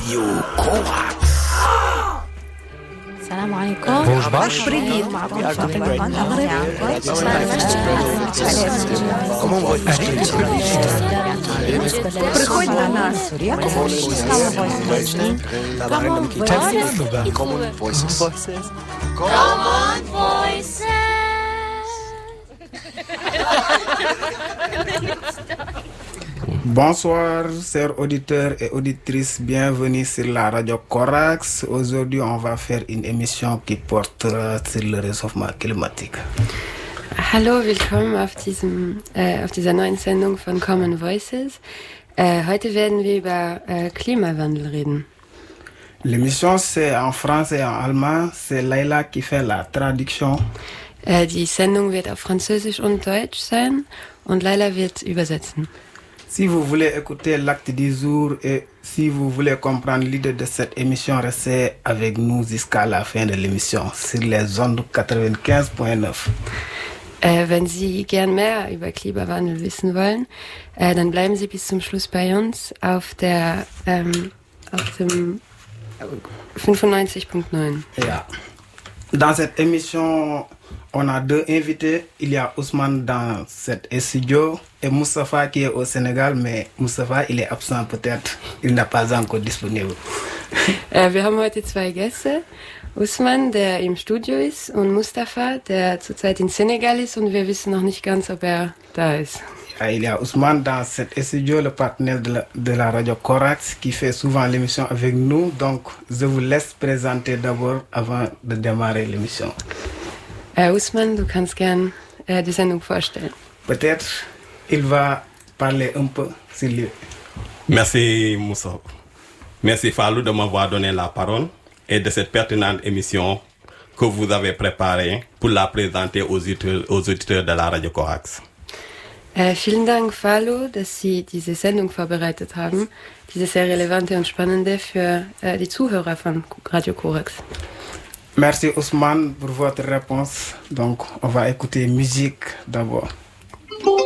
Radio Korax. السلام عليكم. بريد معكم فاطمة المغرب. Приходь до нас. Common Voices. Bonsoir, chers auditeurs et auditrices, bienvenue sur la radio Korax. Aujourd'hui, on va faire une émission qui porte sur le réchauffement climatique. Hallo, willkommen auf dieser neuen Sendung von Common Voices. Heute werden wir über Klimawandel reden. L'émission, c'est en français et en allemand. C'est Laila qui fait la traduction. Die Sendung wird auf Französisch und Deutsch sein und Laila wird übersetzen. Si vous voulez écouter l'acte du jour et si vous voulez comprendre l'idée de cette émission, restez avec nous jusqu'à la fin de l'émission sur les ondes 95.9. Wenn Sie gern mehr über Klimawandel wissen wollen, dann bleiben Sie bis zum Schluss bei uns auf dem 95.9. Ja. Dans cette émission, on a deux invités. Il y a Ousmane dans cet studio et Moustapha qui est au Sénégal, mais Moustapha, il est absent peut-être. Il n'est pas encore disponible. Wir haben heute zwei Gäste. Ousmane, der im Studio ist, und Mustafa, der zurzeit in Senegal ist und wir wissen noch nicht ganz, ob er da ist. Il y a Ousmane dans cet studio, le partenaire de la radio Korax, qui fait souvent l'émission avec nous. Donc, je vous laisse présenter d'abord avant de démarrer l'émission. Ousmane, du kannst gern die Sendung vorstellen. Peut-être il va parler un peu sur lui. Merci Moussa. Merci Fallou de m'avoir donné la parole et de cette pertinente émission que vous avez préparée pour la présenter aux auditeurs de la Radio Korax. Vielen Dank, Fallou, dass Sie diese Sendung vorbereitet haben, diese sehr relevante und spannende für die Zuhörer von Radio Korax. Merci Ousmane pour votre réponse. Donc, on va écouter musique d'abord.